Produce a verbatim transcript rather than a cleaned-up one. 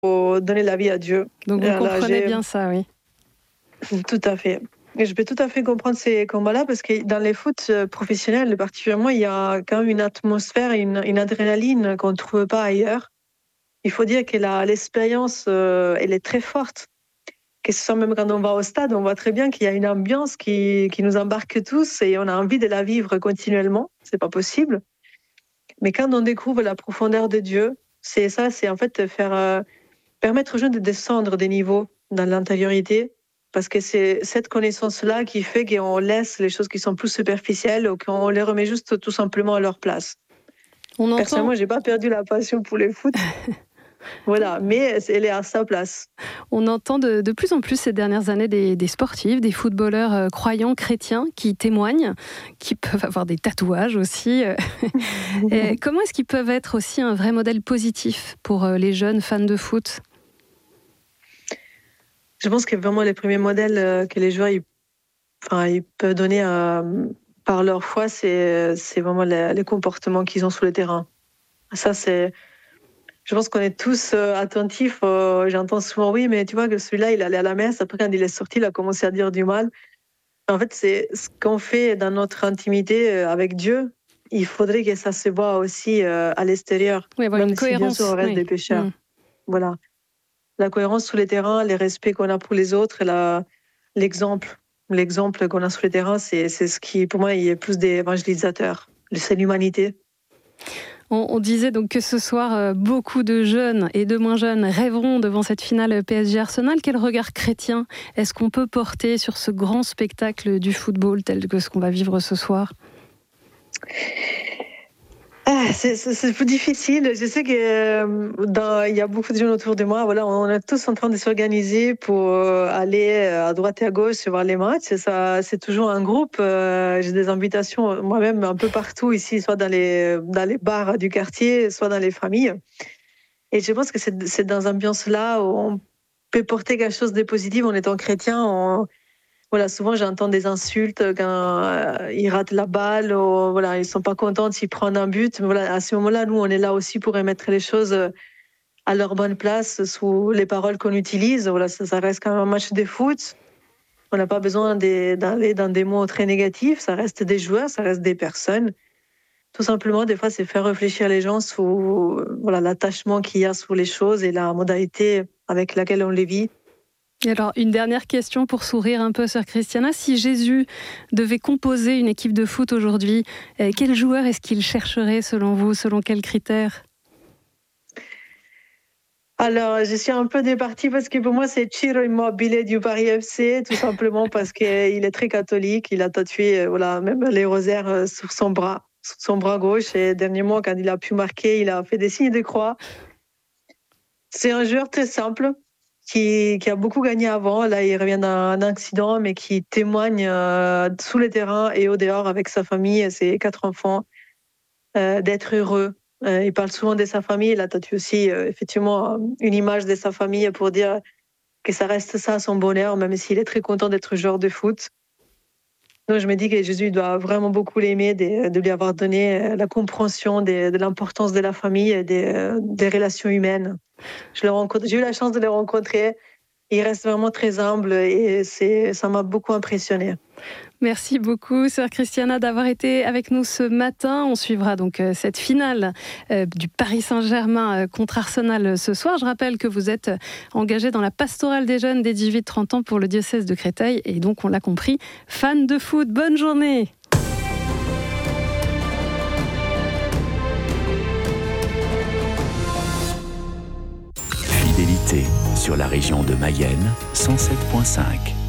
donner la vie à Dieu. Donc vous Alors, comprenez j'ai... bien ça, oui. Tout à fait. Et je peux tout à fait comprendre ces combats-là parce que dans les foot professionnels, particulièrement, il y a quand même une atmosphère, une, une adrénaline qu'on ne trouve pas ailleurs. Il faut dire que la, l'expérience, euh, elle est très forte. Que ce soit même quand on va au stade, on voit très bien qu'il y a une ambiance qui, qui nous embarque tous et on a envie de la vivre continuellement. C'est pas possible. Mais quand on découvre la profondeur de Dieu, c'est ça, c'est en fait faire, euh, permettre aux jeunes de descendre des niveaux dans l'intériorité. Parce que c'est cette connaissance-là qui fait qu'on laisse les choses qui sont plus superficielles ou qu'on les remet juste tout simplement à leur place. On entend... Personnellement, j'ai pas perdu la passion pour le foot. Voilà, mais elle est à sa place. On entend de, de plus en plus ces dernières années des, des sportifs, des footballeurs euh, croyants, chrétiens, qui témoignent, qui peuvent avoir des tatouages aussi. Et comment est-ce qu'ils peuvent être aussi un vrai modèle positif pour euh, les jeunes fans de foot ? Je pense que vraiment les premiers modèles que les joueurs ils, enfin, ils peuvent donner euh, par leur foi, c'est, c'est vraiment les, les comportements qu'ils ont sur le terrain. Ça, c'est... Je pense qu'on est tous euh, attentifs. Euh, j'entends souvent, oui, mais tu vois que celui-là, il allait à la messe. Après, quand il est sorti, il a commencé à dire du mal. En fait, c'est ce qu'on fait dans notre intimité euh, avec Dieu. Il faudrait que ça se voit aussi euh, à l'extérieur. Oui, avoir même une si, cohérence. bien sûr, on reste Oui. des pécheurs. Mmh. Voilà. La cohérence sur les terrains, les respects qu'on a pour les autres, la, l'exemple. L'exemple qu'on a sur le terrain, c'est, c'est ce qui, pour moi, il est plus des évangélisateurs. C'est l'humanité. On, on disait donc que ce soir, euh, beaucoup de jeunes et de moins jeunes rêveront devant cette finale P S G Arsenal. Quel regard chrétien est-ce qu'on peut porter sur ce grand spectacle du football tel que ce qu'on va vivre ce soir ? Ah, c'est, c'est, c'est plus difficile. Je sais qu'il euh, y a beaucoup de jeunes autour de moi. Voilà, on est tous en train de s'organiser pour euh, aller à droite et à gauche voir les matchs. Ça, c'est toujours un groupe. Euh, j'ai des invitations moi-même un peu partout ici, soit dans les, dans les bars du quartier, soit dans les familles. Et je pense que c'est, c'est dans cette ambiance-là où on peut porter quelque chose de positif en étant chrétien. On, Voilà, souvent j'entends des insultes quand euh, ils ratent la balle, ou voilà, ils sont pas contents s'ils prennent un but. Mais voilà, à ce moment-là, nous, on est là aussi pour remettre les choses à leur bonne place sous les paroles qu'on utilise. Voilà, ça, ça reste quand même un match de foot. On n'a pas besoin de, d'aller dans des mots très négatifs. Ça reste des joueurs, ça reste des personnes. Tout simplement, des fois, c'est faire réfléchir les gens sur voilà, l'attachement qu'il y a sur les choses et la modalité avec laquelle on les vit. Et alors, une dernière question pour sourire un peu, sœur Christiana. Si Jésus devait composer une équipe de foot aujourd'hui, quel joueur est-ce qu'il chercherait selon vous, selon quels critères ? Alors, je suis un peu départie parce que pour moi, c'est Ciro Immobile du Paris F C, tout simplement parce qu'il est très catholique. Il a tatoué voilà, même les rosaires sur son bras, sur son bras gauche. Et dernièrement, quand il a pu marquer, il a fait des signes de croix. C'est un joueur très simple. Qui, qui a beaucoup gagné avant. Là, il revient d'un accident, mais qui témoigne euh, sous les terrains et au dehors avec sa famille et ses quatre enfants, euh, d'être heureux. Euh, il parle souvent de sa famille. Il a tatoué aussi, euh, effectivement, une image de sa famille pour dire que ça reste ça, son bonheur, même s'il est très content d'être joueur de foot. Donc, je me dis que Jésus doit vraiment beaucoup l'aimer, de, de lui avoir donné la compréhension de, de l'importance de la famille et des, des relations humaines. Je le rencontre, j'ai eu la chance de le rencontrer. Il reste vraiment très humble et c'est, ça m'a beaucoup impressionnée. Merci beaucoup, sœur Christiana, d'avoir été avec nous ce matin. On suivra donc euh, cette finale euh, du Paris Saint-Germain euh, contre Arsenal ce soir. Je rappelle que vous êtes engagé dans la pastorale des jeunes des dix-huit trente ans pour le diocèse de Créteil et donc, on l'a compris, fan de foot. Bonne journée. Fidélité sur la région de Mayenne, cent sept virgule cinq.